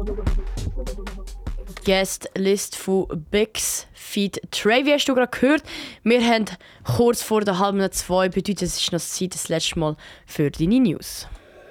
Guest-List von Bix feat. Travy hast du gerade gehört. Wir haben kurz vor der 1:30, bedeutet es ist noch Zeit das letzte Mal für deine News.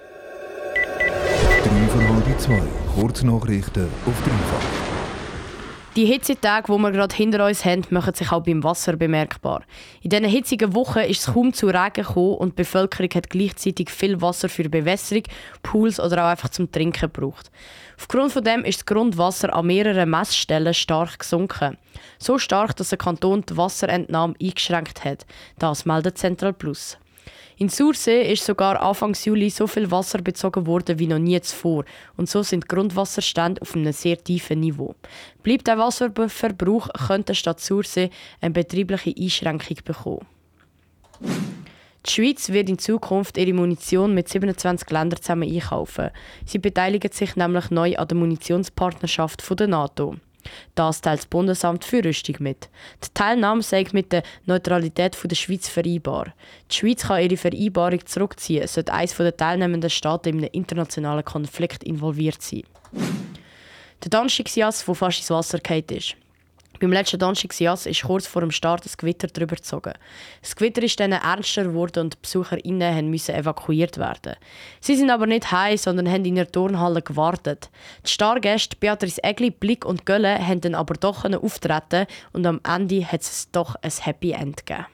2:03, Kurznachrichten auf Dreifach. Die Hitzetage, die wir gerade hinter uns haben, machen sich auch beim Wasser bemerkbar. In diesen hitzigen Wochen ist es kaum zu Regen gekommen und die Bevölkerung hat gleichzeitig viel Wasser für Bewässerung, Pools oder auch einfach zum Trinken gebraucht. Aufgrund von dem ist das Grundwasser an mehreren Messstellen stark gesunken. So stark, dass der Kanton die Wasserentnahme eingeschränkt hat. Das meldet Central Plus. In Sursee ist sogar Anfang Juli so viel Wasser bezogen worden wie noch nie zuvor. Und so sind die Grundwasserstände auf einem sehr tiefen Niveau. Bleibt der Wasserverbrauch, könnte die Stadt Sursee eine betriebliche Einschränkung bekommen. Die Schweiz wird in Zukunft ihre Munition mit 27 Ländern zusammen einkaufen. Sie beteiligen sich nämlich neu an der Munitionspartnerschaft der NATO. Das teilt das Bundesamt für Rüstung mit. Die Teilnahme sei mit der Neutralität der Schweiz vereinbar. Die Schweiz kann ihre Vereinbarung zurückziehen, sollte eines der teilnehmenden Staaten in einem internationalen Konflikt involviert sein. Der Donnerstagsjas, der fast ins Wasser gefallen ist. Beim letzten Donnerstagsjas ist kurz vor dem Start ein Gewitter drüber gezogen. Das Gewitter ist dann ernster geworden und die BesucherInnen mussten evakuiert werden. Sie sind aber nicht heim, sondern haben in der Turnhalle gewartet. Die Stargäste Beatrice Egli, Blick und Gölle haben dann aber doch auftreten und am Ende hat es doch ein Happy End gegeben.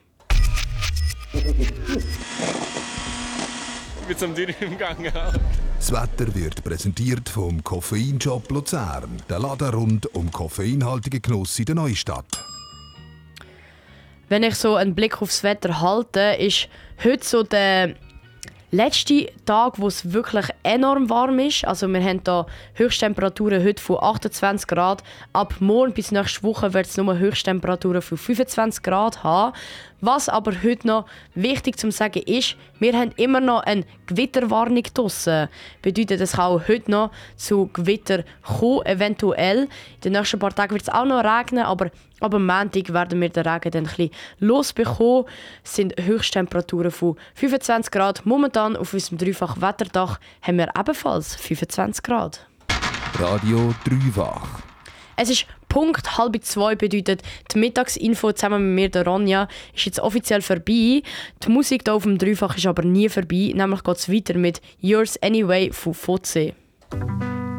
Ich bin zum Dürren im Gang. Das Wetter wird präsentiert vom Koffeinshop Luzern, der Laden rund um koffeinhaltigen Genuss in der Neustadt. Wenn ich so einen Blick aufs Wetter halte, ist heute so der letzte Tag, wo es wirklich enorm warm ist. Also wir haben hier Höchsttemperaturen heute von 28 Grad. Ab morgen bis nächste Woche wird es nur Höchsttemperaturen von 25 Grad haben. Was aber heute noch wichtig zu sagen ist, wir haben immer noch eine Gewitterwarnung draussen. Bedeutet, es kann auch heute noch zu Gewitter kommen, eventuell. In den nächsten paar Tagen wird es auch noch regnen, aber ab am Montag werden wir den Regen dann ein bisschen losbekommen. Es sind Höchsttemperaturen von 25 Grad. Momentan auf unserem Dreifach Wetterdach haben wir ebenfalls 25 Grad. Radio Dreifach. Es ist Punkt 1:30, bedeutet, die Mittagsinfo zusammen mit mir, der Ronja, ist jetzt offiziell vorbei. Die Musik hier auf dem Dreifach ist aber nie vorbei. Nämlich geht es weiter mit «Yours Anyway» von Fotze.